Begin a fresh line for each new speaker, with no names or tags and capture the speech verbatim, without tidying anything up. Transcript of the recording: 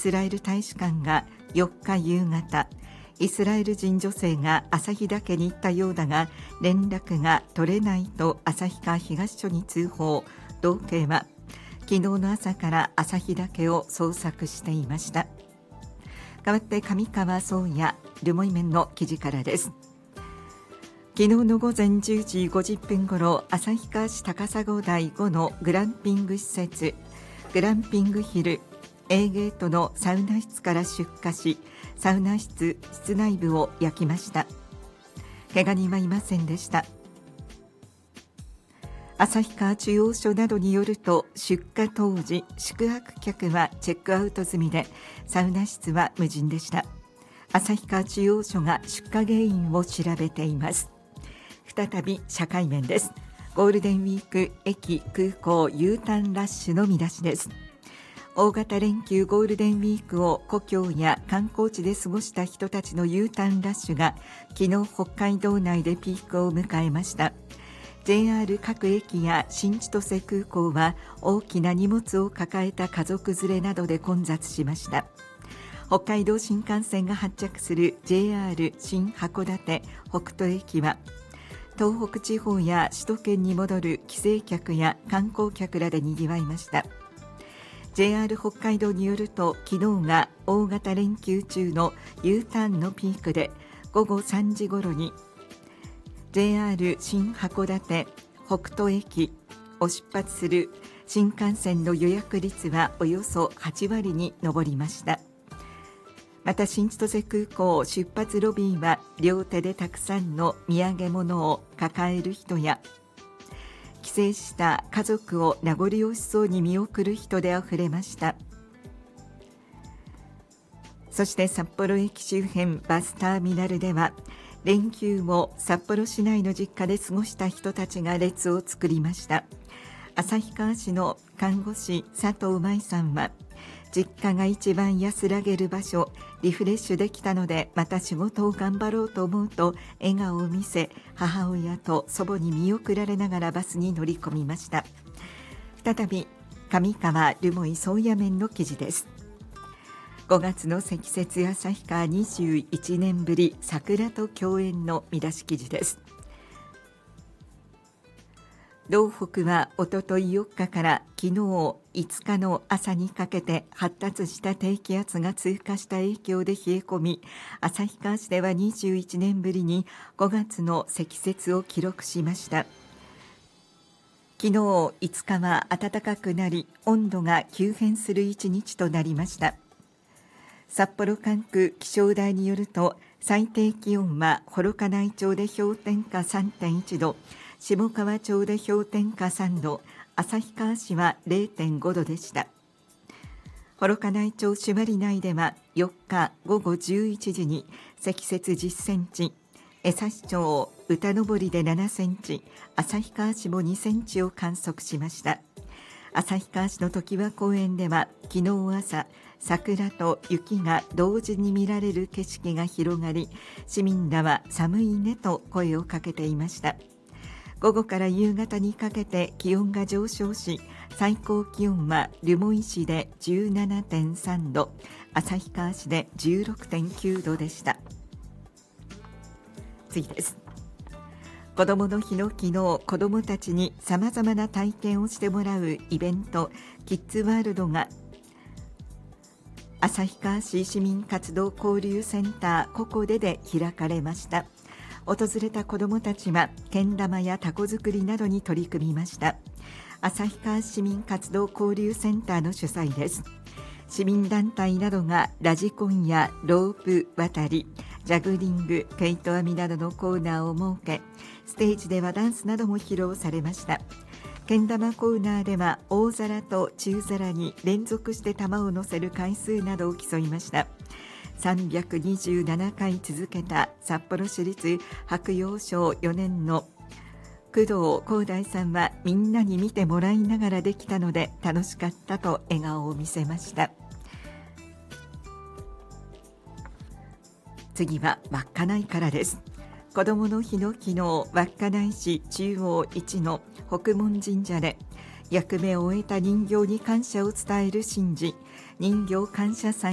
スラエル大使館がよっか夕方、イスラエル人女性が旭岳に行ったようだが連絡が取れないと旭川東署に通報。道警は昨日の朝から旭岳を捜索していました。代わって上川宗也ルモイ面の記事からです。昨日の午前じゅうじごじゅっぷんごろ、旭川市高砂台ごのグランピング施設グランピングヒル A ゲートのサウナ室から出火し、サウナ室室内部を焼きました。怪我人はいませんでした。旭川中央署などによると、出火当時宿泊客はチェックアウト済みでサウナ室は無人でした。旭川中央署が出火原因を調べています。再び社会面です。ゴールデンウィーク駅空港 U ターンラッシュの見出しです。大型連休ゴールデンウィークを故郷や観光地で過ごした人たちの U ターンラッシュが昨日北海道内でピークを迎えました。 ジェイアール 各駅や新千歳空港は大きな荷物を抱えた家族連れなどで混雑しました。北海道新幹線が発着する ジェイアール 新函館北斗駅は東北地方や首都圏に戻る帰省客や観光客らで賑わいました。 ジェイアール 北海道によると、昨日が大型連休中の U ターンのピークで、ごごさんじ頃に ジェイアール 新函館北斗駅を出発する新幹線の予約率はおよそはちわりに上りました。また新千歳空港出発ロビーは両手でたくさんの土産物を抱える人や、帰省した家族を名残惜しそうに見送る人であふれました。そして札幌駅周辺バスターミナルでは、連休を札幌市内の実家で過ごした人たちが列を作りました。旭川市の看護師佐藤舞さんは、実家が一番安らげる場所、リフレッシュできたのでまた仕事を頑張ろうと思うと笑顔を見せ、母親と祖母に見送られながらバスに乗り込みました。再び上川留萌宗谷面の記事です。ごがつの積雪旭川にじゅういちねんぶり桜と共演の見出し記事です。道北はおとといよっかから昨日いつかの朝にかけて発達した低気圧が通過した影響で冷え込み、旭川市ではにじゅういちねんぶりにごがつの積雪を記録しました。昨日いつかは暖かくなり、温度が急変する一日となりました。札幌管区気象台によると、最低気温は幌加内町で氷点下 さんてんいちど、下川町で氷点下さんど、旭川市は れいてんごどでした。幌加内町朱鞠内ではよっかごごじゅういちじに積雪じっセンチ、江差町歌登でななセンチ、旭川市もにセンチを観測しました。旭川市の常盤公園では昨日朝、桜と雪が同時に見られる景色が広がり、市民らは寒いねと声をかけていました。午後から夕方にかけて気温が上昇し、最高気温は留萌市で じゅうななてんさんど、旭川市で じゅうろくてんきゅうどでした。次です。子どもの日の昨日、子どもたちにさまざまな体験をしてもらうイベント、キッズワールドが旭川市市民活動交流センターココデで開かれました。訪れた子どもたちはけん玉やタコ作りなどに取り組みました。旭川市民活動交流センターの主催です。市民団体などがラジコンやロープ渡り、ジャグリング、毛糸編みなどのコーナーを設け、ステージではダンスなども披露されました。けん玉コーナーでは大皿と中皿に連続して玉を乗せる回数などを競いました。さんびゃくにじゅうななかい続けた札幌市立白洋小よねんの工藤光大さんは、みんなに見てもらいながらできたので楽しかったと笑顔を見せました。次は稚内からです。子どもの日の昨日、稚内市中央一の北門神社で役目を終えた人形に感謝を伝える神事、人形感謝祭